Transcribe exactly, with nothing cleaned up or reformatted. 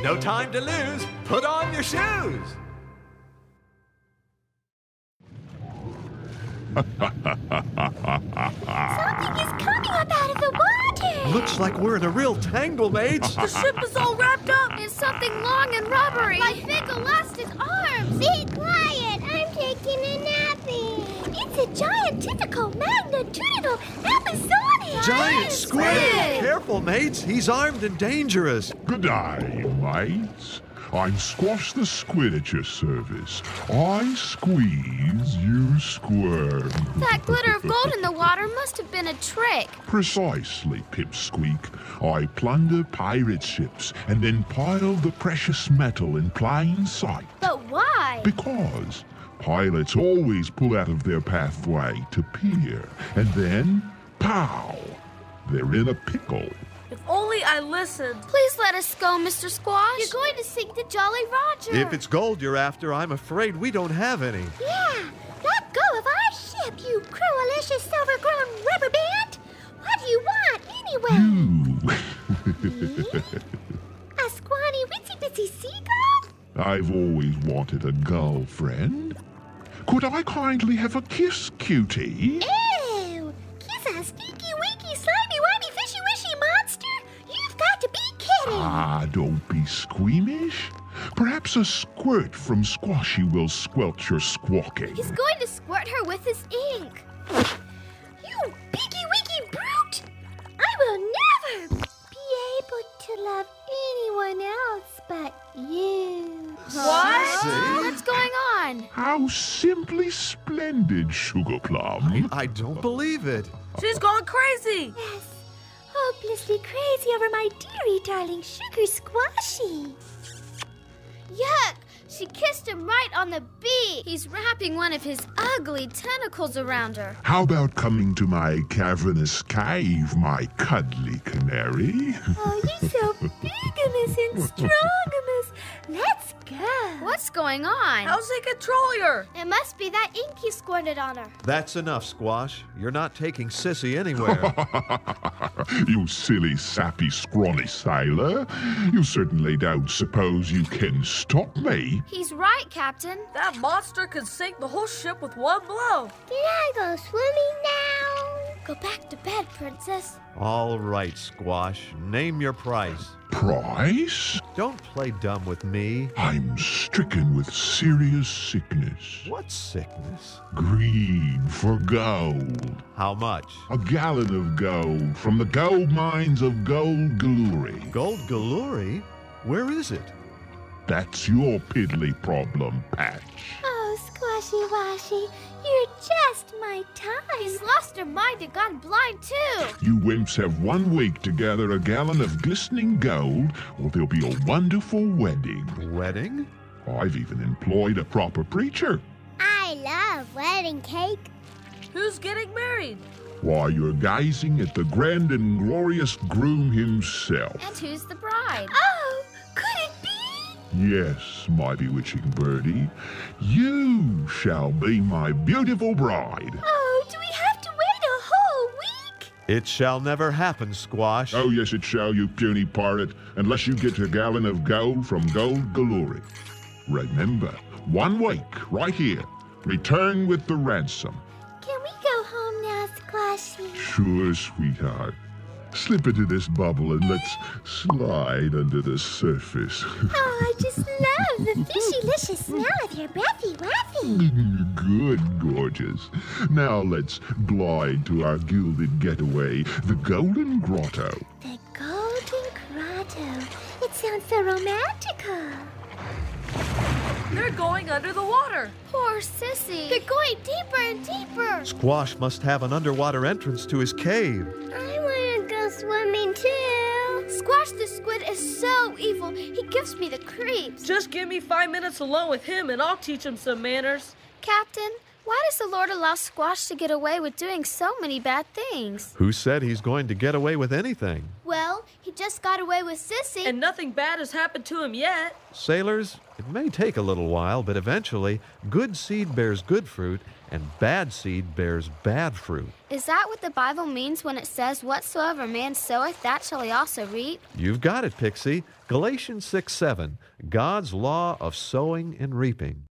No time to lose. Put on your shoes. Something is coming up out of the water. Looks like we're in a real tangle, mates. The ship is all wrapped up in something long and rubbery, like big elastic arms. Be quiet. I'm taking a nappy. It's a giantifical magnitudinal Amazonian. Giant squid. squid. Careful, mates. He's armed and dangerous. Good day, mates. I'm Squash the Squid at your service. I squeeze, you squirm. That glitter of gold in the water must have been a trick. Precisely, Pipsqueak. I plunder pirate ships and then pile the precious metal in plain sight. But why? Because pilots always pull out of their pathway to peer, and then, pow! They're in a pickle. If only I listened. Please let us go, Mister Squash. You're going to sink the Jolly Roger. If it's gold you're after, I'm afraid we don't have any. Yeah, let go of our ship, you cruelicious silver-grown rubber band. What do you want, anyway? You. A squawny witsy-bitsy seagull? I've always wanted a girlfriend. Could I kindly have a kiss, cutie? Ew! Kiss a stinky, winky, slimy, whiny, fishy-wishy monster? You've got to be kidding! Ah, don't be squeamish. Perhaps a squirt from Squashy will squelch your squawking. He's going to squirt her with his ink. You beaky-winky brute! I will never be able to love anyone else but you. What? See? What's going on? How simply splendid, Sugar Plum. I don't believe it. She's gone crazy. Yes, hopelessly crazy over my dearie darling Sugar Squashy. Yuck! She kissed him right on the beak. He's wrapping one of his ugly tentacles around her. How about coming to my cavernous cave, my cuddly canary? Oh, you're so bigamous and strongamous. Let's go. What's going on? How's he controlling her? It must be that ink he squirted on her. That's enough, Squash. You're not taking Sissy anywhere. You silly, sappy, scrawny sailor. You certainly don't suppose you can stop me. He's right, Captain. That monster could sink the whole ship with one blow. Can I go swimming now? Go back to bed, Princess. All right, Squash. Name your price. Price? Don't play dumb with me. I'm stricken with serious sickness. What sickness? Greed for gold. How much? A gallon of gold from the gold mines of Gold Galuri. Gold Galuri? Where is it? That's your piddly problem, Patch. Oh, Squashy Washy, you're just my type. He's lost her mind and gone blind, too. You wimps have one week to gather a gallon of glistening gold, or there'll be a wonderful wedding. Wedding? I've even employed a proper preacher. I love wedding cake. Who's getting married? Why, you're gazing at the grand and glorious groom himself. And who's the bride? Oh, could it be? Yes, my bewitching birdie, you shall be my beautiful bride. Oh, do we have to wait a whole week? It shall never happen, Squash. Oh, yes, it shall, you puny pirate, unless you get a gallon of gold from Gold Galuri. Remember, one week, right here. Return with the ransom. Can we go home now, Squashy? Sure, sweetheart. Slip into this bubble and let's slide under the surface. Oh, I just love the fishy-licious smell of your breathy waffy. Good, gorgeous. Now let's glide to our gilded getaway, the Golden Grotto. The Golden Grotto. It sounds so romantical. They're going under the water. Poor Sissy. They're going deeper and deeper. Squash must have an underwater entrance to his cave. I want to go swimming too. Squash the Squid is so evil. He gives me the creeps. Just give me five minutes alone with him and I'll teach him some manners. Captain, Why does the Lord allow Squash to get away with doing so many bad things? Who said he's going to get away with anything? Well, he just got away with Sissy. And nothing bad has happened to him yet. Sailors, it may take a little while, but eventually, good seed bears good fruit, and bad seed bears bad fruit. Is that what the Bible means when it says, whatsoever man soweth, that shall he also reap? You've got it, Pixie. Galatians six seven, God's law of sowing and reaping.